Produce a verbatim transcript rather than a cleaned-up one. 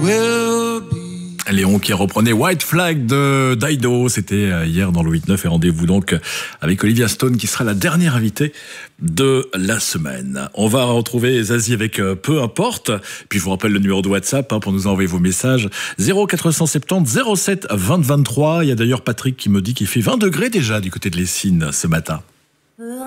will be. Léon qui reprenait White Flag de Dido, c'était hier dans le huit neuf et rendez-vous donc avec Olivia Stone qui sera la dernière invitée de la semaine. On va retrouver Zazie avec Peu importe, puis je vous rappelle le numéro de WhatsApp hein, pour nous envoyer vos messages zéro quatre cent soixante-dix zéro sept vingt vingt-trois. Il y a d'ailleurs Patrick qui me dit qu'il fait vingt degrés déjà du côté de l'Essine ce matin.